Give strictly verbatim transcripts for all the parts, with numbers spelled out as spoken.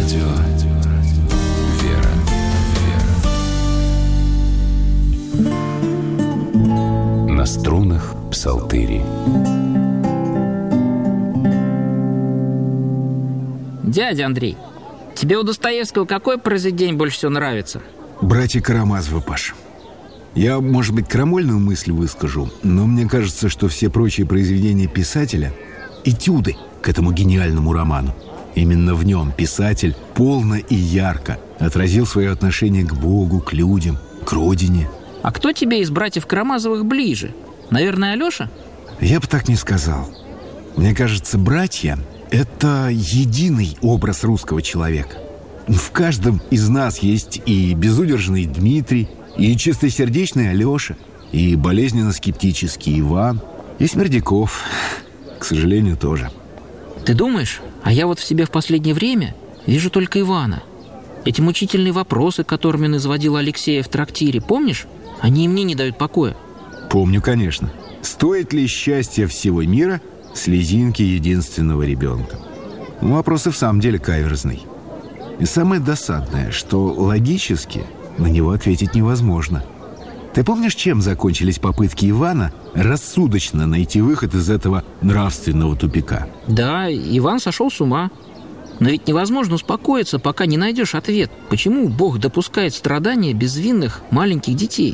Радио «Вера». На струнах псалтыри. Дядя Андрей, тебе у Достоевского какое произведение больше всего нравится? «Братья Карамазовы», Паш. Я, может быть, крамольную мысль выскажу, но мне кажется, что все прочие произведения писателя — этюды к этому гениальному роману. Именно в нем писатель полно и ярко отразил свое отношение к Богу, к людям, к родине. А кто тебе из братьев Карамазовых ближе? Наверное, Алеша? Я бы так не сказал. Мне кажется, братья — это единый образ русского человека. В каждом из нас есть и безудержный Дмитрий, и чистосердечный Алеша, и болезненно-скептический Иван, и Смердяков, к сожалению, тоже. Ты думаешь? А я вот в себе в последнее время вижу только Ивана. Эти мучительные вопросы, которыми он изводил Алексея в трактире, помнишь? Они и мне не дают покоя. Помню, конечно. Стоит ли счастье всего мира слезинки единственного ребенка? Ну, вопрос и в самом деле каверзный. И самое досадное, что логически на него ответить невозможно. Ты помнишь, чем закончились попытки Ивана рассудочно найти выход из этого нравственного тупика? Да, Иван сошел с ума. Но ведь невозможно успокоиться, пока не найдешь ответ. Почему Бог допускает страдания безвинных маленьких детей?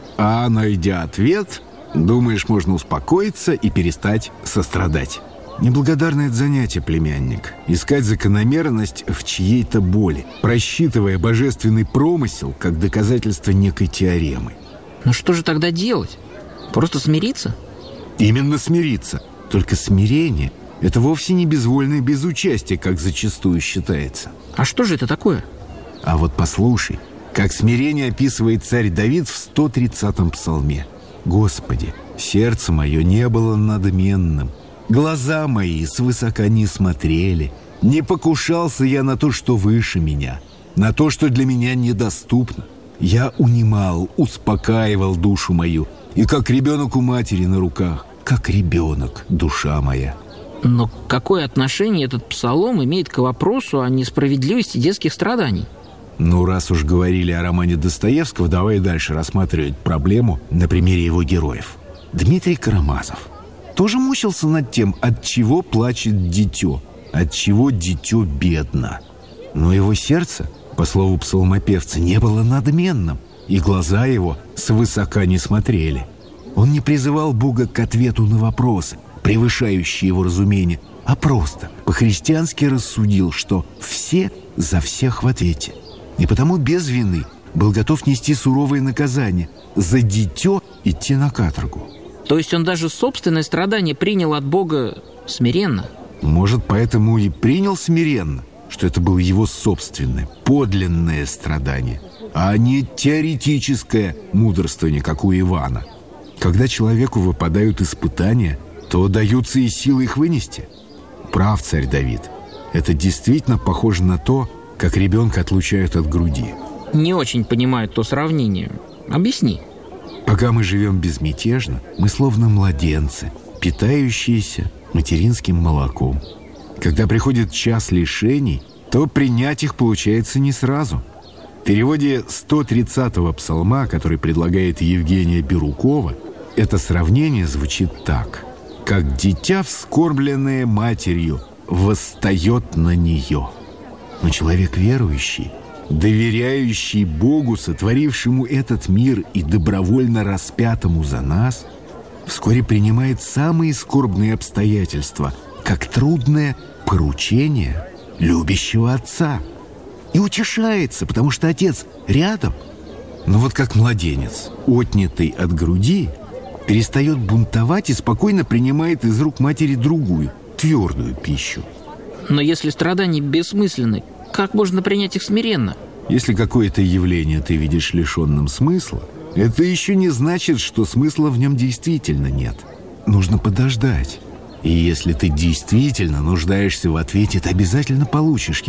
А найдя ответ, думаешь, можно успокоиться и перестать сострадать. Неблагодарное это занятие, племянник. Искать закономерность в чьей-то боли, просчитывая божественный промысел как доказательство некой теоремы. Ну что же тогда делать? Просто смириться? Именно смириться. Только смирение — это вовсе не безвольное безучастие, как зачастую считается. А что же это такое? А вот послушай, как смирение описывает царь Давид в сто тридцатом псалме. «Господи, сердце мое не было надменным, глаза мои свысока не смотрели, не покушался я на то, что выше меня, на то, что для меня недоступно. Я унимал, успокаивал душу мою, и как ребенок у матери на руках, как ребенок, душа моя». Но какое отношение этот псалом имеет к вопросу о несправедливости детских страданий? Ну, раз уж говорили о романе Достоевского, давай дальше рассматривать проблему на примере его героев. Дмитрий Карамазов тоже мучился над тем, от чего плачет дитё, от чего дитё бедно. Но его сердце, по слову псалмопевца, не было надменным, и глаза его свысока не смотрели. Он не призывал Бога к ответу на вопросы, превышающие его разумение, а просто по-христиански рассудил, что все за всех в ответе. И потому без вины был готов нести суровые наказания, за дитё идти на каторгу. То есть он даже собственное страдание принял от Бога смиренно? Может, поэтому и принял смиренно, что это было его собственное, подлинное страдание, а не теоретическое мудрствование, как у Ивана. Когда человеку выпадают испытания, то даются и силы их вынести. Прав царь Давид. Это действительно похоже на то, как ребенка отлучают от груди. Не очень понимаю то сравнение. Объясни. Пока мы живем безмятежно, мы словно младенцы, питающиеся материнским молоком. Когда приходит час лишений, то принять их получается не сразу. В переводе сто тридцатого псалма, который предлагает Евгения Бирюкова, это сравнение звучит так: «Как дитя, вскормленное матерью, восстает на нее». Но человек верующий, доверяющий Богу, сотворившему этот мир и добровольно распятому за нас, вскоре принимает самые скорбные обстоятельства как трудное поручение любящего отца и утешается, потому что отец рядом. Но вот как младенец, отнятый от груди, перестает бунтовать и спокойно принимает из рук матери другую, твердую пищу. Но если страдания бессмысленны, как можно принять их смиренно? Если какое-то явление ты видишь лишенным смысла, это еще не значит, что смысла в нем действительно нет. Нужно подождать. И если ты действительно нуждаешься в ответе, ты обязательно получишь